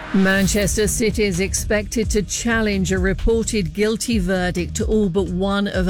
Manchester City is expected to challenge a reported guilty verdict to all but one of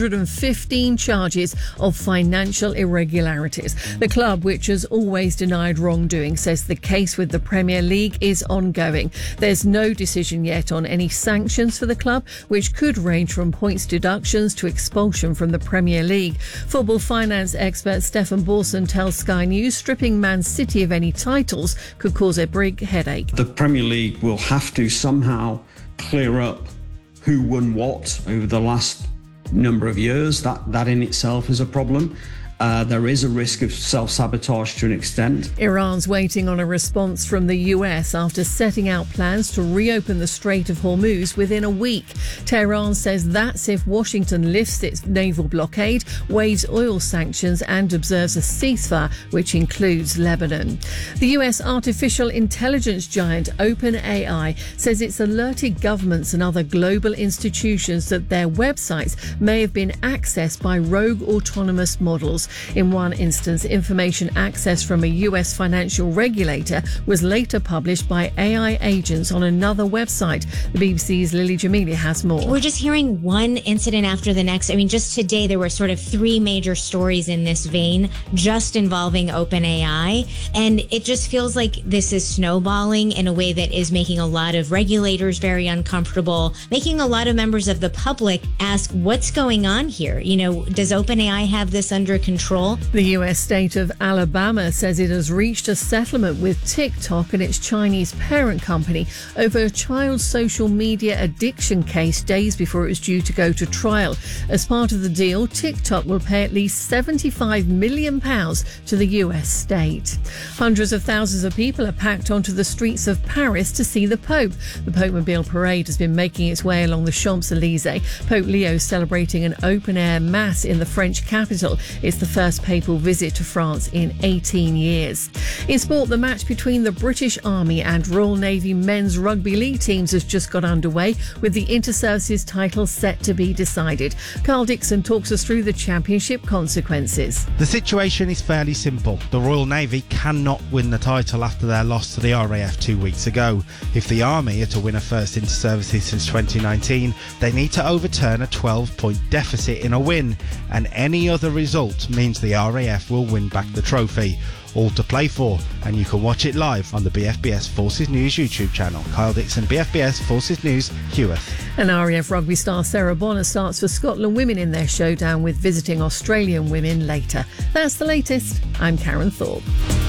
115 charges of financial irregularities. The club, which has always denied wrongdoing, says the case with the Premier League is ongoing. There's no decision yet on any sanctions for the club, which could range from points deductions to expulsion from the Premier League. Football finance expert Stefan Borson tells Sky News stripping Man City of any titles could cause a big headache. The Premier League will have to somehow clear up who won what over the last number of years. That in itself is a problem. There is a risk of self-sabotage to an extent. Iran's waiting on a response from the US after setting out plans to reopen the Strait of Hormuz within a week. Tehran says that's if Washington lifts its naval blockade, waives oil sanctions and observes a ceasefire, which includes Lebanon. The US artificial intelligence giant OpenAI says it's alerted governments and other global institutions that their websites may have been accessed by rogue autonomous models. In one instance, information accessed from a US financial regulator was later published by AI agents on another website. The BBC's Lily Jamili has more. We're just hearing one incident after the next. I mean, just today there were sort of three major stories in this vein, just involving OpenAI. And it just feels like this is snowballing in a way that is making a lot of regulators very uncomfortable, making a lot of members of the public ask, what's going on here? You know, does OpenAI have this under control? The US state of Alabama says it has reached a settlement with TikTok and its Chinese parent company over a child social media addiction case days before it was due to go to trial. As part of the deal, TikTok will pay at least £75 million to the US state. Hundreds of thousands of people are packed onto the streets of Paris to see the Pope. The Pope-mobile parade has been making its way along the Champs-Elysees. Pope Leo celebrating an open-air mass in the French capital. It's the first papal visit to France in 18 years. In sport, the match between the British Army and Royal Navy men's rugby league teams has just got underway, with the Inter-Services title set to be decided. Carl Dixon talks us through the championship consequences. The situation is fairly simple. The Royal Navy cannot win the title after their loss to the RAF 2 weeks ago. If the Army are to win a first Inter-Services since 2019, they need to overturn a 12-point deficit in a win, and any other result means the RAF will win back the trophy. All to play for, and you can watch it live on the BFBS Forces News YouTube channel. Kyle Dixon, BFBS Forces News, Heworth. And RAF rugby star Sarah Bonner starts for Scotland women in their showdown with visiting Australian women later. That's the latest. I'm Karen Thorpe.